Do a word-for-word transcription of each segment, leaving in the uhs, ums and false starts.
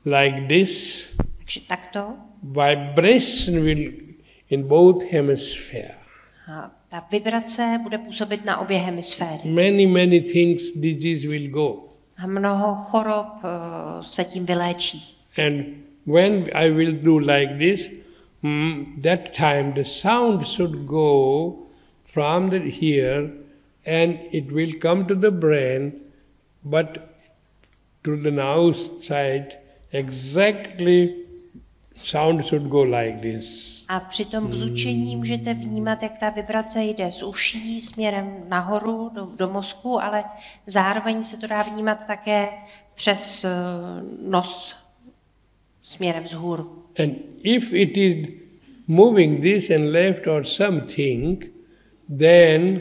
like this, Takže takto. vibration will in both hemispheres. A ta vibrace bude působit na obě hemisféry. Many, many things, disease will go. A mnoho chorob uh, se tím vyléčí. And when I will do like this, mm, that time the sound should go from the here and it will come to the brain, but to the now side, exactly sound should go like this. A při tom bzučení můžete vnímat, jak ta vibrace jde z uší směrem nahoru do, do mozku, ale zároveň se to dá vnímat také přes uh, nos směrem vzhůru. And if it is moving this and left or something, then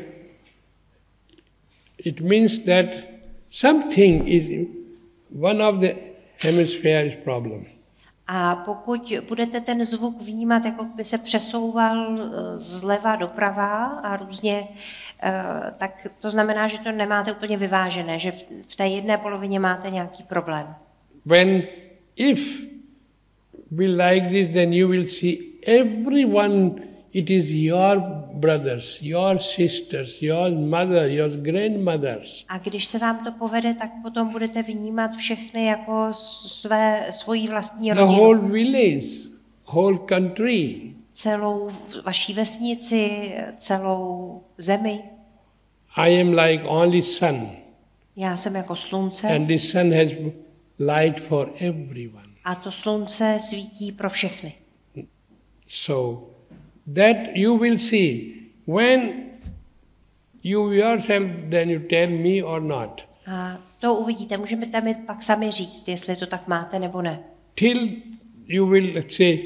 it means that something is, one of the hemisphere is problem. A pokud budete ten zvuk vnímat, jako by se přesouval zleva doprava a různě, tak to znamená, že to nemáte úplně vyvážené, že v té jedné polovině máte nějaký problém. When, if we like this, then you will see everyone, it is your brothers, your sisters, your mother, your grandmothers. A když se vám to povede, tak potom budete vnímat všechny jako své, svoji vlastní rodinu. The whole village, whole country. Celou vaší vesnici, celou zemi. I am like only sun. Já jsem jako slunce. And the sun has light for everyone. A to slunce svítí pro všechny. So that you will see when you yourself then you tell me or not. A to uvidíte, můžete mi pak sami říct, jestli to tak máte nebo ne. Till you will say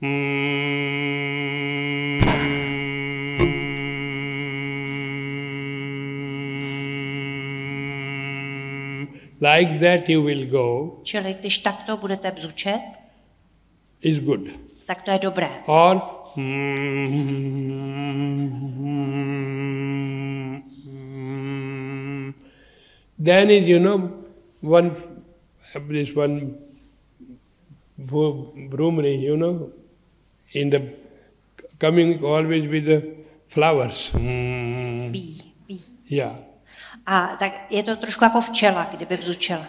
mm, like that you will go. Čili když takto budete bzučet, is good. Tak to je dobré. Or then is, you know, one, this one Brumri, you know, in the coming always with the flowers. Bee, bee. Yeah. A tak je to trošku jako včela, kdyby bzučela.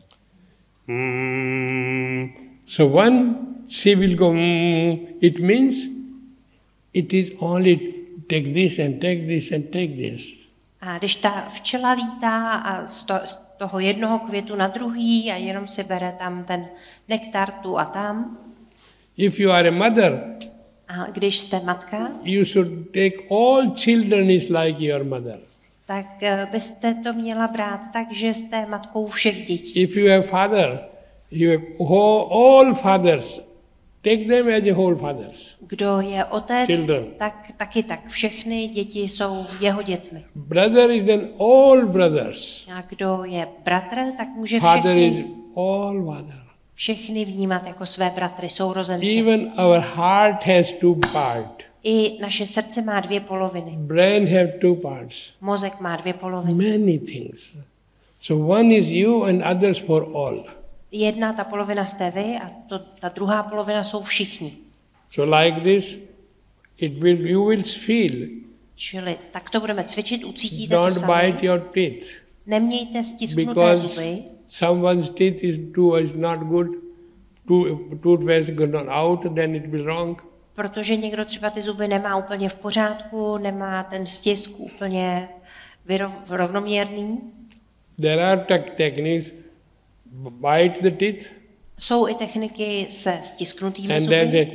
So one she will go, it means it is only take this and take this and take this. A když ta včela lítá a z, to, z toho jednoho květu na druhý a jenom si bere tam ten nektar tu a tam. If you are a mother, a když jste matka, you should take all children is like your mother. Tak byste to měla brát tak, že jste matkou všech dětí. If you have father, you have all fathers. Take them as a whole fathers. Kdo je otec, Children. tak taky tak. Všechny děti jsou jeho dětmi. Brother is then all brothers. A kdo je bratr, tak může Father is všechny, all father. všechny vnímat jako své bratry, sourozence. Even our heart has two parts. I naše srdce má dvě poloviny. Brain have two parts. Mozek má dvě poloviny. Many things. So one is you and others for all. Jedna ta polovina jste vy a to, ta druhá polovina jsou všichni. So like this, it will, you will feel. Čili tak to budeme cvičit, ucítíte Don't to sami. bite your teeth. Nemějte stisknuté Because zuby, someone's teeth is too is not good, too toothpaste gone out, then it will wrong. protože někdo třeba ty zuby nemá úplně v pořádku, nemá ten stisk úplně vyrov, rovnoměrný. There are te- techniques, bite the teeth, Jsou i techniky se stisknutými and then zuby. say,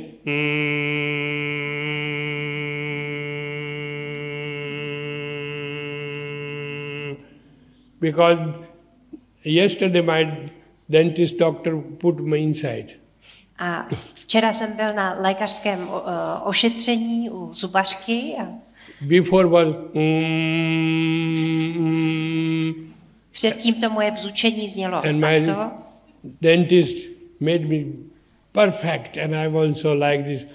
mm, because yesterday my dentist doctor put me inside. A včera jsem byl na lékařském uh, ošetření u zubařky a Before was mm, předtím to moje bzučení znělo and my takto. dentist made me perfect, and I was so like this.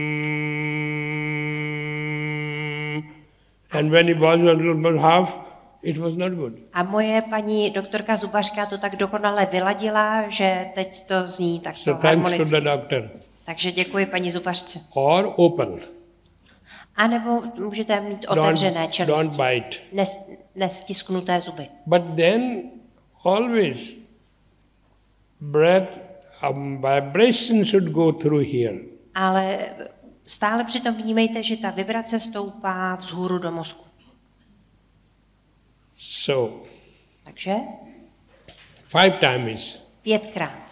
Mm, and when it was a little bit half, it was not good. A moje paní doktorka zubařka to tak dokonale vyladila, že teď to zní takto So thanks to harmonicky. the doctor. Takže děkuji paní zubařce. Or open. A nebo můžete mít Don't, otevřené don't čelisti, bite. nes, nestisknuté zuby. But then always breath, um, vibration should go through here. Ale stále přitom vnímejte, že ta vibrace stoupá vzhůru do mozku. So, Takže five times. pětkrát.